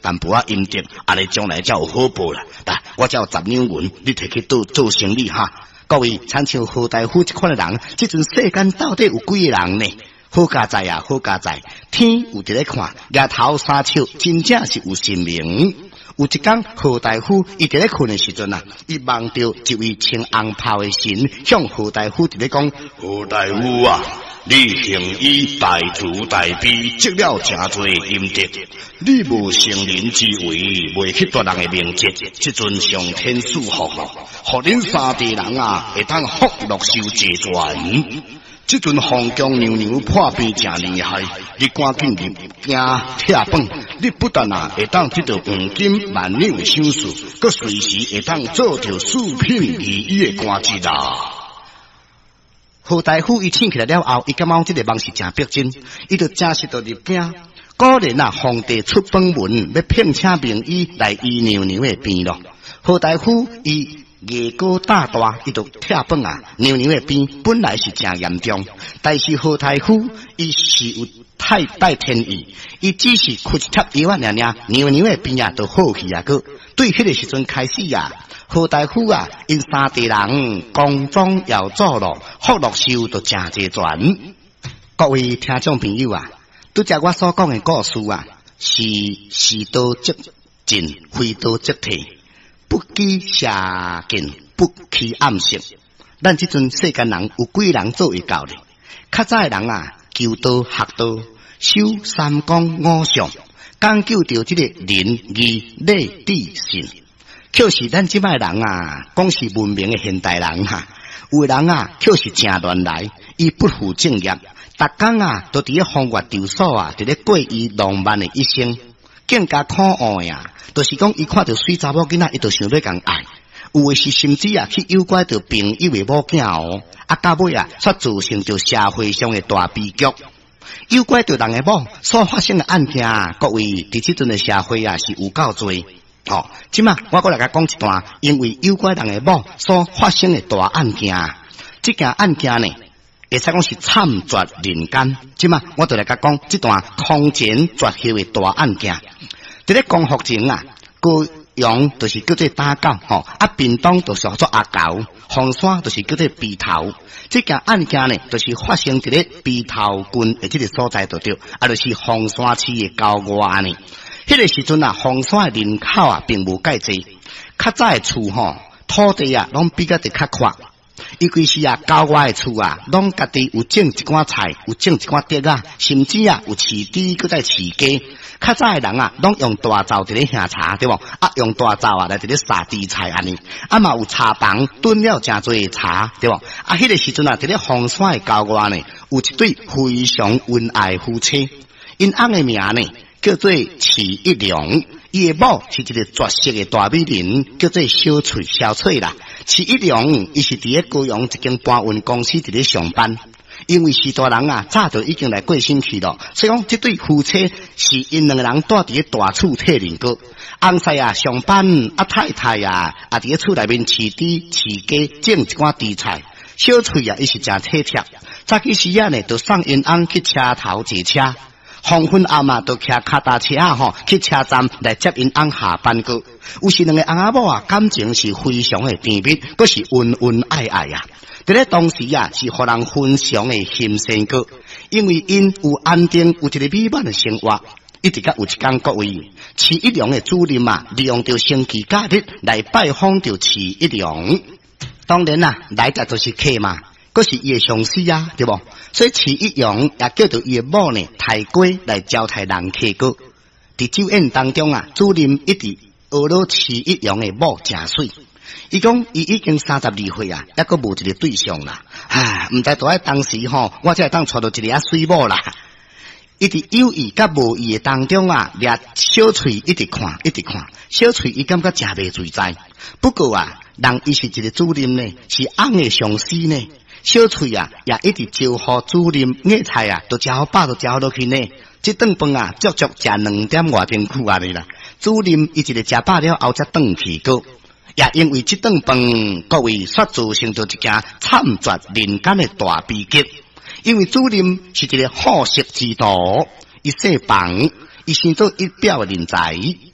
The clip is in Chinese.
淡薄仔阴德，安尼将来才有好报啦。来，我才有10两银，你摕去做生意哈。各位，参像何大夫这款的人，这阵世间到底有几个人呢？好家在啊，好家在，天有伫咧看，额头三手真正是有神明。有一天，何大夫伊伫咧困的时阵啊，伊望到一位穿红袍的神，向何大夫伫咧讲：何大夫啊，你行医大慈大悲，积了真多阴德，你无成人之为，未去夺人的名节，即阵上天赐福，互恁三地人啊，会当福禄寿齐全。即阵皇宫娘娘破病真厉害，你赶紧入京拆饭，你不但啊会当得到黄金万两的赏赐，佮随时会当做着四品御医的官职啦。何大夫伊醒起来了后，伊感觉这个梦是真逼真，伊就真实到入京。果然啊，皇帝出本文要聘请名医来医娘娘的病咯。何大夫伊牙膏大大，伊就拆饭啊！娘娘的病本来是真严重，但是何大夫伊是有太拜天意，伊只是开一插药啊，娘娘的病啊都好去啊个。对迄个时阵开始啊，何大夫啊，因三地人宫中要做咯，福禄寿都真齐全。各位听众朋友啊，拄则我所讲的故事啊，是时刀即进，非刀即退。不拘下见，不欺暗色。咱这阵世间人有几人做会到咧？较早的人啊，求道学道，修三纲五常，讲究着这个仁义礼智信。却是咱这摆人啊，讲是文明的现代人哈，有的人啊，却是正乱来，伊不负正业，逐工啊，都伫咧风月场所啊，伫咧过伊浪漫的一生，更加可爱呀。就是讲，伊看到水查某囡仔，伊就想要共爱。有的是甚至啊，去诱拐到朋友的某囝哦，啊到尾啊，却造成着社会上的大悲剧。诱拐到人的某所发生的案件啊，各位伫即阵的社会啊，是有够多哦。即嘛，我过来甲讲一段，因为诱拐人的某所发生的大案件啊，这件案件呢，会使讲是惨绝人间。即嘛，我就来甲讲这段空前绝后的大案件。伫咧光复前啊，高阳就是叫做打狗吼，啊屏东就是叫做阿狗，黄山就是叫做鼻头。这件案件呢，就是发生伫咧鼻头郡的这个所在度着，啊就是黄山市的郊外呢。迄个时阵啊，黄山的人口啊并无介济，较早的厝吼土地啊，拢比较较阔。尤其是啊，郊外的厝啊，拢家己有种一寡菜，有种一寡竹啊，甚至啊有饲猪，搁再饲鸡。较早的人啊，拢用大灶伫咧下茶，对无？啊，用大灶啊来伫咧撒猪菜安尼，啊嘛有茶房炖了真多的茶，对无？啊，迄个时阵啊，伫咧黄山的郊外呢，有一对非常恩爱夫妻，因翁的名呢叫做齐一良，伊的某是一个绝色的大美人，叫做小翠啦。齐一良伊是伫咧高雄一间搬运公司伫咧上班。因为许多人啊，早就已经来过身去了，所以讲这对夫妻是因两个人住伫咧大厝替人过。翁婿啊上班，啊太太啊伫咧厝内面饲猪、饲鸡，种一寡猪菜。小翠啊，伊是真体贴。早起时啊呢，就送因翁去车头坐车，黄昏暗啊，就骑脚踏车啊吼去车站来接因翁下班过。有时两个翁仔某啊，感情是非常的甜蜜，佫是恩恩爱爱啊。伫咧当时啊，是互人分享的新鲜果，因为因有安定有一个美满的生活。一直到有一天，各位齐一良的主任啊，利用着星期假日来拜访着齐一良。当然啦，来的就是客嘛，佫是伊的上司啊，对无？所以齐一良也叫做伊的某呢，抬贵来招待人客果。伫酒宴当中啊，主任一直学了齐一良的某真水。伊讲伊已经32岁啊，抑阁无一个对象啦。毋知倒喺当时吼，我才会当娶到一个啊水某啦。伊伫有意甲无意的当中啊，掠小翠一直看，小翠伊感觉真袂自在。不过啊，人伊是一个主任呢，是翁的上司呢。小翠啊，也一直招呼主任野菜啊，都食好饱，都食好落去呢。这顿饭啊，足足食2点外钟久啊哩啦。主任伊一个食饱了后才转去个。也因为这顿饭，各位煞造成着一件惨绝人间的大悲剧。因为主任是一个好色之徒，伊姓房，伊生做一表的人才。